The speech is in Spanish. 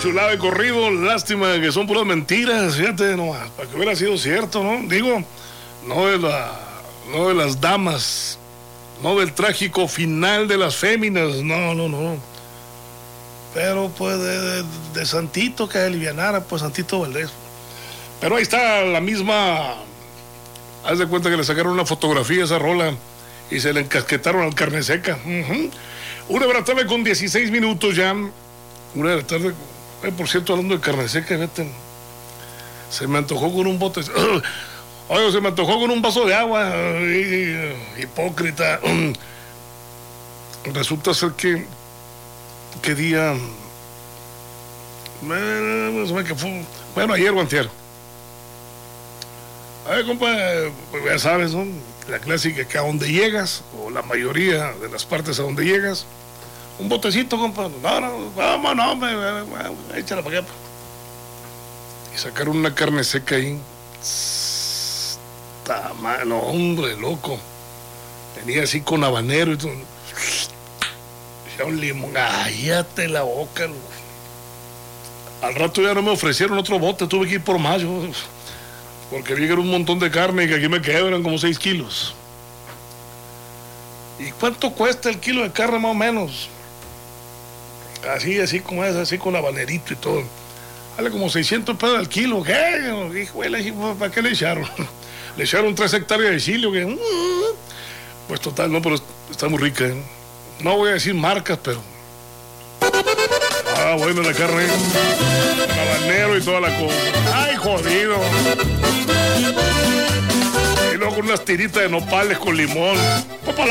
chulada de corrido, lástima que son puras mentiras, fíjate, no, para que hubiera sido cierto, ¿no? Digo, no de las damas, no del trágico final de las féminas, no. Pero pues de Santito que alivianara, pues Santito Valdés. Pero ahí está la misma, haz de cuenta que le sacaron una fotografía a esa rola y se le encasquetaron al Carne Seca. 1:00 con 16 minutos ya. 1:00. Por cierto, hablando de Carne Seca, vete, se me antojó con un bote. Oye, se me antojó con un vaso de agua. Hipócrita. Resulta ser que. ¿Qué día? Bueno, ayer o antier. A ver, compa, pues ya sabes, ¿no? La clásica que a donde llegas, o la mayoría de las partes a donde llegas, un botecito, compa. No, échala para acá. Y sacaron una carne seca ahí. Está malo, hombre, loco. Venía así con habanero y todo. Ya un limón. Cállate la boca, loco. Al rato ya no me ofrecieron otro bote, tuve que ir por más, yo. Porque vi que era un montón de carne y que aquí me quedé, eran como 6 kilos. ¿Y cuánto cuesta el kilo de carne más o menos? Así como es, así con habanerito y todo. Vale como 600 pesos al kilo. ¿Qué? Hijo, ¿para qué le echaron? Le echaron 3 hectáreas de chile. ¿Qué? Pues total, no, pero está muy rica, ¿eh? No voy a decir marcas, pero... bueno, la carne. Habanero y toda la cosa. ¡Ay, jodido! Y luego unas tiritas de nopales con limón.